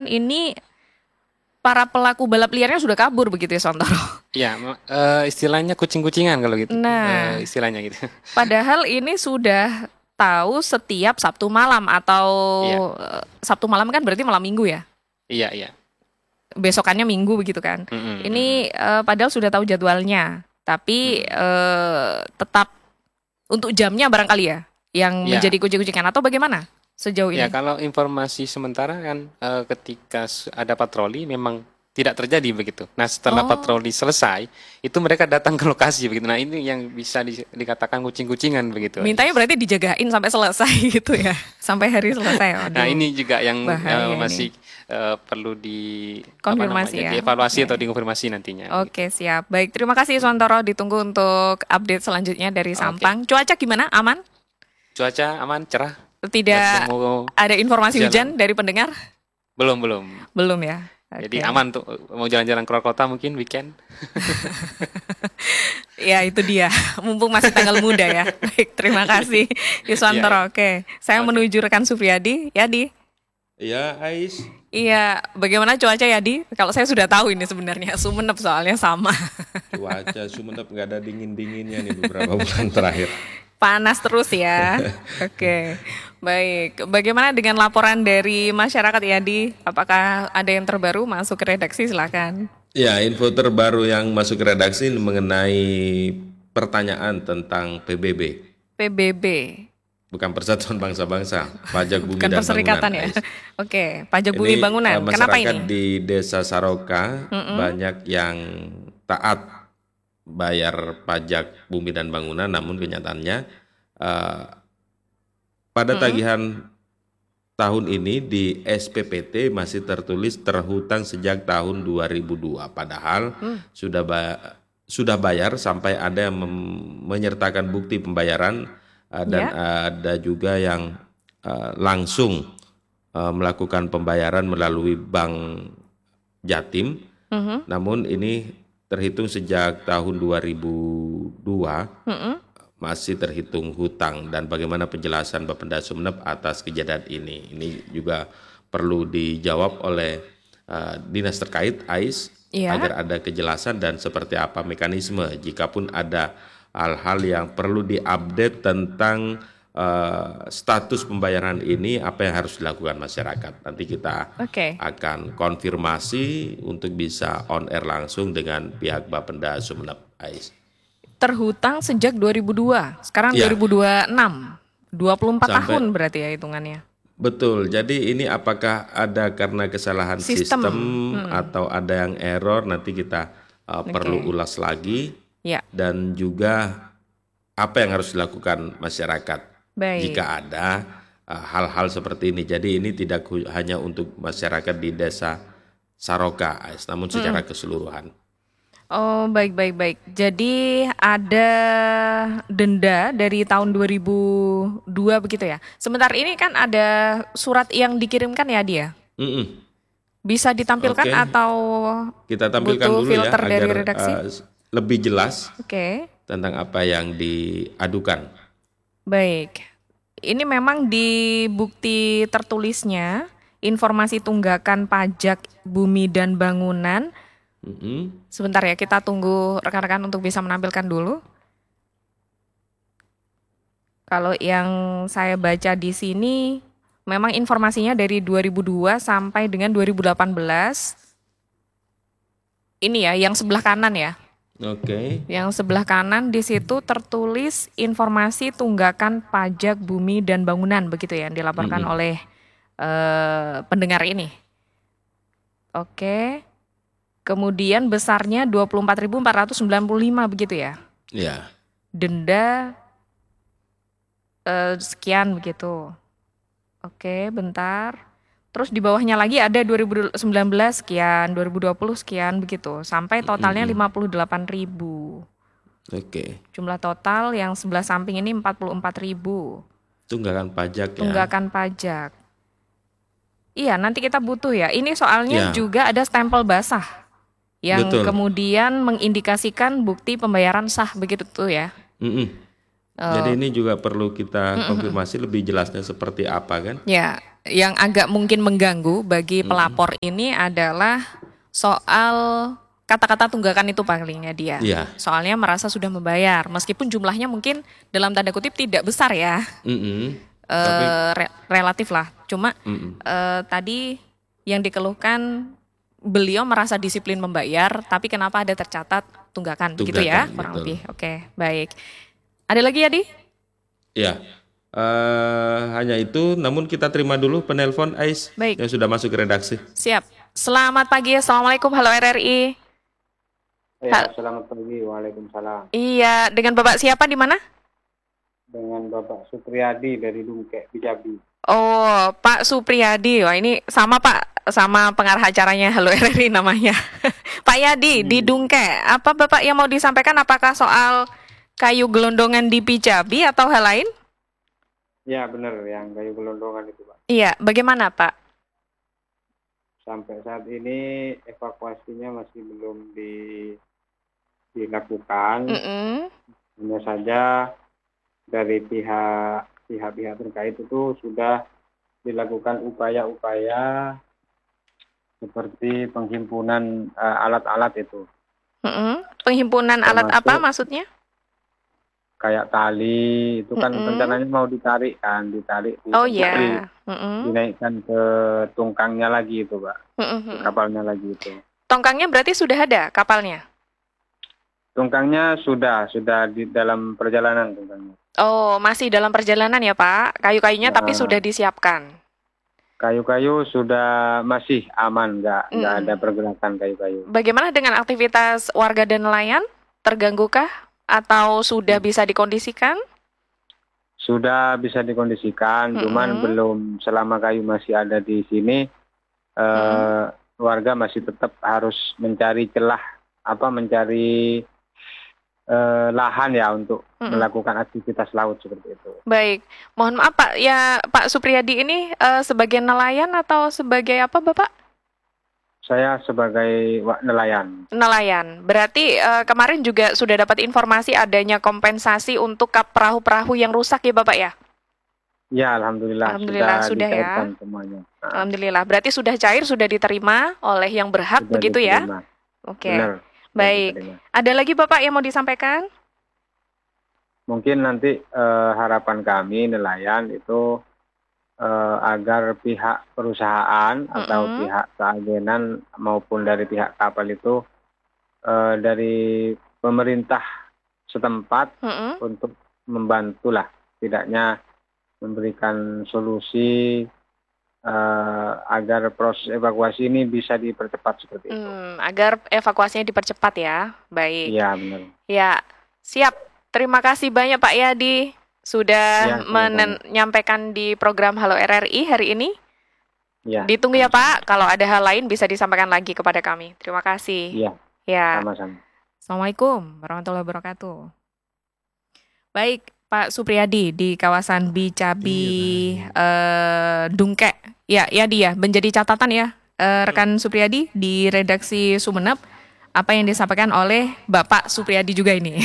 ini para pelaku balap liarnya sudah kabur begitu ya, Sontoro? Ya, istilahnya kucing-kucingan kalau gitu. Nah, Istilahnya gitu. padahal ini sudah tahu setiap Sabtu malam atau Iya, Sabtu malam kan berarti malam minggu ya? iya, iya. Besokannya minggu begitu kan? Mm-mm, mm-mm, Ini padahal sudah tahu jadwalnya, tapi mm-mm. tetap untuk jamnya barangkali ya yang Ya, menjadi kucing-kucingan atau bagaimana sejauh ya ini? kalau informasi sementara kan ketika ada patroli memang tidak terjadi begitu. Nah, setelah Oh, patroli selesai, itu mereka datang ke lokasi begitu. Nah, ini yang bisa dikatakan kucing-kucingan begitu, mintanya Ais. berarti dijagain sampai selesai gitu ya, sampai hari selesai. Nah, Waduh, ini juga yang bahaya ini. masih perlu apa Konfirmasi namanya ya. dievaluasi atau Oke. dikonfirmasi nantinya begitu. Oke, siap. Baik, terima kasih Sontoro. Ditunggu untuk update selanjutnya dari Oke. Sampang. Cuaca gimana? Aman? Cuaca aman, cerah buat Tidak yang mau ada informasi jalan. hujan dari pendengar? Belum, belum. Belum ya? Jadi Oke. aman tuh mau jalan-jalan keluar kota mungkin weekend. Ya, itu dia. Mumpung masih tanggal muda ya. Baik, terima kasih Iya, iya. Yuswantoro. Oke, saya Oke. menuju rekan Supriyadi. Yadi. Ya, Ais, Iya, bagaimana cuaca Yadi? Kalau saya sudah tahu ini sebenarnya Sumenep soalnya sama. cuaca Sumenep nggak ada dingin-dinginnya nih beberapa bulan terakhir. Panas terus ya. Oke. Baik. Bagaimana dengan laporan dari masyarakat Yadi? Apakah ada yang terbaru masuk ke redaksi? Silakan. Ya, info terbaru yang masuk ke redaksi mengenai pertanyaan tentang PBB, PBB. bukan Persatuan Bangsa-Bangsa, pajak bumi Bukan dan bangunan, perserikatan ya. Ais. Oke, pajak bumi Ini bangunan. Kenapa masyarakat ini? di Desa Saroka banyak yang taat bayar pajak bumi dan bangunan, namun kenyataannya eh, pada tagihan tahun ini di SPPT masih tertulis terhutang sejak tahun 2002, padahal sudah bayar sampai ada yang menyertakan bukti pembayaran dan Ya. ada juga yang langsung melakukan pembayaran melalui Bank Jatim. Mhm. Namun ini terhitung sejak tahun 2002 Mhm. masih terhitung hutang, dan bagaimana penjelasan Bapenda Sumenep atas kejadian ini. Ini juga perlu dijawab oleh dinas terkait AIS Iya. agar ada kejelasan dan seperti apa mekanisme jikapun ada hal-hal yang perlu diupdate tentang status pembayaran ini, apa yang harus dilakukan masyarakat. Nanti kita Oke. akan konfirmasi untuk bisa on air langsung dengan pihak Bapenda Sumenep AIS. Terhutang sejak 2002. Sekarang Ya, 2026. 24 sampai tahun berarti ya hitungannya. betul. Jadi ini apakah ada karena kesalahan Sistem. sistem atau ada yang error, nanti kita perlu Oke. ulas lagi, Ya, dan juga apa yang harus dilakukan masyarakat baik. jika ada hal-hal seperti ini. Jadi ini tidak hanya untuk masyarakat di Desa Saroka, Ais, namun secara keseluruhan. Oh, baik, baik, baik. Jadi ada denda dari tahun 2002 begitu ya. Sebentar ini kan ada surat yang dikirimkan ya dia. Mm-mm. Bisa ditampilkan Oke, atau kita tampilkan butuh dulu ya filter dari agar redaksi? lebih jelas Oke, tentang apa yang diadukan. baik. Ini memang di bukti tertulisnya informasi tunggakan pajak bumi dan bangunan. Mm-mm. Sebentar ya, kita tunggu rekan-rekan untuk bisa menampilkan dulu. Kalau yang saya baca di sini, memang informasinya dari 2002 sampai dengan 2018. Ini ya, yang sebelah kanan ya. Oke. Yang sebelah kanan di situ tertulis informasi tunggakan pajak bumi dan bangunan, begitu ya, yang dilaporkan Mm-mm. oleh pendengar ini. Oke. Kemudian besarnya 24.495 begitu ya. Ya. Denda sekian begitu. Oke, bentar. Terus di bawahnya lagi ada 2019 sekian, 2020 sekian begitu. Sampai totalnya 58.000. Oke. Jumlah total yang sebelah samping ini 44.000. Tunggakan pajak ya. Tunggakan pajak. Iya, nanti kita butuh ya. Ini soalnya Ya, juga ada stempel basah yang betul. kemudian mengindikasikan bukti pembayaran sah begitu tuh ya. Mm-mm. Jadi ini juga perlu kita konfirmasi lebih jelasnya seperti apa kan? Ya, yang agak mungkin mengganggu bagi pelapor ini adalah soal kata-kata tunggakan itu palingnya dia. Iya. Soalnya merasa sudah membayar, meskipun jumlahnya mungkin dalam tanda kutip tidak besar ya. Tapi Relatif lah. Cuma tadi yang dikeluhkan beliau merasa disiplin membayar, tapi kenapa ada tercatat tunggakan, begitu ya, Tunggakan, kurang betul. lebih. Oke, baik. Ada lagi ya, Di? ya, hanya itu. Namun kita terima dulu penelpon Ais Baik. yang sudah masuk ke redaksi. Siap. Selamat pagi, Assalamualaikum, halo RRI. Ya, selamat pagi. Waalaikumsalam. Iya, dengan Bapak siapa di mana? Dengan Bapak Supriyadi dari Dungkek, Bijabi. Oh, Pak Supriyadi. Wah, ini sama Pak, sama pengarah acaranya Halo RRI namanya. Pak Yadi di Dungkek. Apa Bapak yang mau disampaikan, apakah soal kayu gelondongan di Pijabi atau hal lain? Ya, benar, yang kayu gelondongan itu, Pak. Iya, bagaimana Pak? Sampai saat ini evakuasinya masih belum dilakukan. Hanya saja dari pihak-pihak terkait itu sudah dilakukan upaya-upaya seperti penghimpunan alat-alat itu. Penghimpunan alat apa Termasuk maksudnya? kayak tali itu kan rencananya mau ditarik Oh iya. dinaikkan ke tungkangnya lagi itu, Pak, ke kapalnya lagi itu. Tongkangnya berarti sudah ada kapalnya? Tungkangnya sudah di dalam perjalanan tungkangnya. Oh, masih dalam perjalanan ya Pak. Kayu-kayunya tapi sudah disiapkan. Kayu-kayu sudah masih aman, nggak ada pergerakan kayu-kayu. Bagaimana dengan aktivitas warga dan nelayan? Terganggukah? Atau sudah bisa dikondisikan? Sudah bisa dikondisikan, cuman belum, selama kayu masih ada di sini, warga masih tetap harus mencari celah, mencari lahan ya untuk melakukan aktivitas laut seperti itu. Baik, mohon maaf Pak, ya Pak Supriyadi ini sebagai nelayan atau sebagai apa Bapak? Saya sebagai nelayan. Nelayan, berarti kemarin juga sudah dapat informasi adanya kompensasi untuk perahu-perahu yang rusak ya Bapak ya? Ya, alhamdulillah sudah ya. dicairkan semuanya. Alhamdulillah, berarti sudah cair, sudah diterima oleh yang berhak, Sudah begitu diterima. ya? Oke, Benar. baik. Diterima. Ada lagi Bapak yang mau disampaikan? Mungkin nanti harapan kami nelayan itu agar pihak perusahaan atau pihak keagenan maupun dari pihak kapal itu dari pemerintah setempat untuk membantulah, tidaknya memberikan solusi agar proses evakuasi ini bisa dipercepat seperti itu. Agar evakuasinya dipercepat ya. Baik. Iya, benar. Ya, siap. Terima kasih banyak Pak Yadi sudah Ya, menyampaikan di program Halo RRI hari ini. Ya. Ditunggu ya Pak, kalau ada hal lain bisa disampaikan lagi kepada kami. Terima kasih. Iya. Ya. Sama-sama. Assalamualaikum warahmatullahi wabarakatuh. Baik, Pak Supriyadi di kawasan Bicabi Dungkek. Ya, dia menjadi catatan ya, rekan Supriyadi di redaksi Sumeneb. Apa yang disampaikan oleh Bapak Supriyadi juga ini.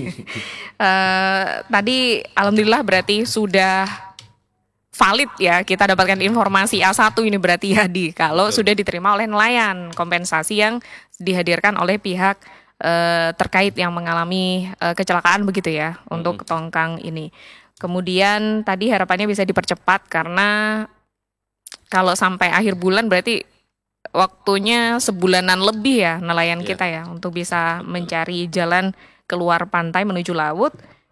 Tadi alhamdulillah berarti sudah valid ya, kita dapatkan informasi A1 ini berarti ya kalau sudah diterima oleh nelayan, kompensasi yang dihadirkan oleh pihak terkait yang mengalami kecelakaan begitu ya untuk tongkang ini. Kemudian tadi harapannya bisa dipercepat karena kalau sampai akhir bulan berarti waktunya sebulanan lebih ya nelayan kita ya untuk bisa mencari jalan keluar pantai menuju laut.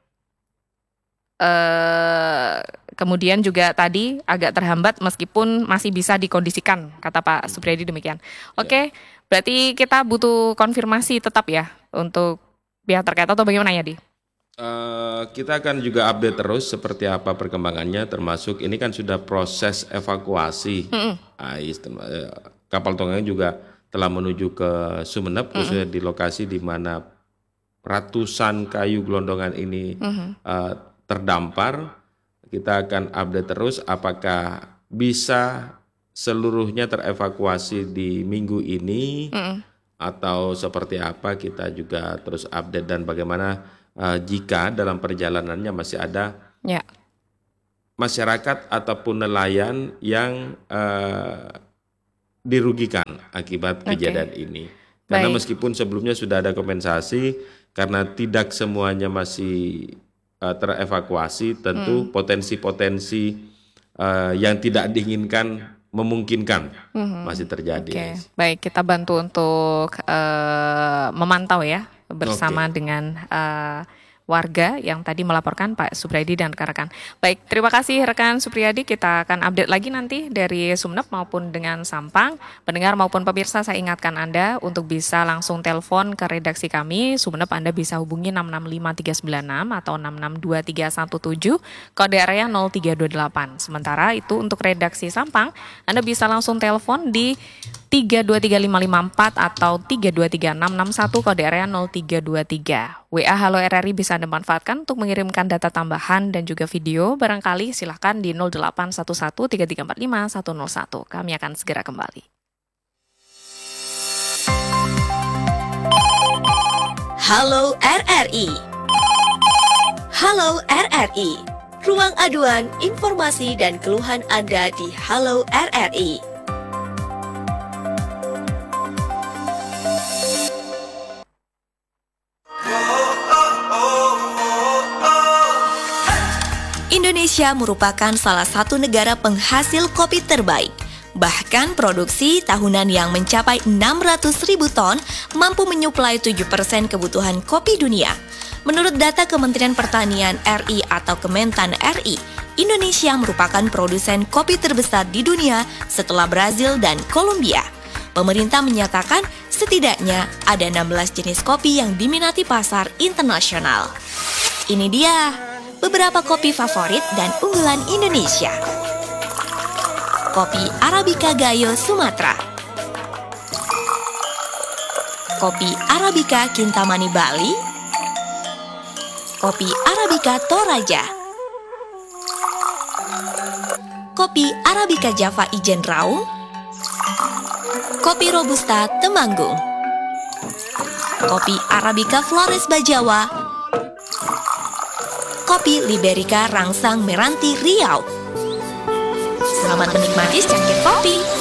Kemudian juga tadi agak terhambat meskipun masih bisa dikondisikan, kata Pak Supriyadi demikian. Oke, berarti kita butuh konfirmasi tetap ya untuk pihak terkait atau bagaimana ya, Di? Kita akan juga update terus seperti apa perkembangannya, termasuk ini kan sudah proses evakuasi. Kapal tongkang juga telah menuju ke Sumeneb, khususnya di lokasi di mana ratusan kayu gelondongan ini terdampar. Kita akan update terus apakah bisa seluruhnya terevakuasi di minggu ini atau seperti apa, kita juga terus update, dan bagaimana jika dalam perjalanannya masih ada masyarakat ataupun nelayan yang dirugikan akibat kejadian ini. Karena Baik. meskipun sebelumnya sudah ada kompensasi, karena tidak semuanya masih terevakuasi, tentu potensi-potensi yang tidak diinginkan memungkinkan masih terjadi. Oke, baik, kita bantu untuk memantau ya bersama dengan warga yang tadi melaporkan Pak Supriyadi dan rekan-rekan. Baik, terima kasih rekan Supriyadi. Kita akan update lagi nanti dari Sumeneb maupun dengan Sampang. Pendengar maupun pemirsa, saya ingatkan Anda untuk bisa langsung telepon ke redaksi kami. Sumeneb Anda bisa hubungi 665396 atau 662317, kode area 0328. Sementara itu untuk redaksi Sampang, Anda bisa langsung telepon di 323554 atau 323661, kode area 0323. WA Halo RRI bisa Anda manfaatkan untuk mengirimkan data tambahan dan juga video. Barangkali silahkan di 08113345 101. Kami akan segera kembali. Halo RRI. Halo RRI. Ruang aduan, informasi dan keluhan Anda di Halo RRI. Indonesia merupakan salah satu negara penghasil kopi terbaik. Bahkan produksi tahunan yang mencapai 600.000 ton mampu menyuplai 7% kebutuhan kopi dunia. Menurut data Kementerian Pertanian RI atau Kementan RI, Indonesia merupakan produsen kopi terbesar di dunia setelah Brazil dan Kolombia. Pemerintah menyatakan setidaknya ada 16 jenis kopi yang diminati pasar internasional. Ini dia beberapa kopi favorit dan unggulan Indonesia. Kopi Arabica Gayo Sumatera, kopi Arabica Kintamani Bali, kopi Arabica Toraja, kopi Arabica Java Ijen Raung, kopi Robusta Temanggung, kopi Arabica Flores Bajawa, kopi Liberica Rangsang Meranti Riau. Selamat menikmati secangkir kopi.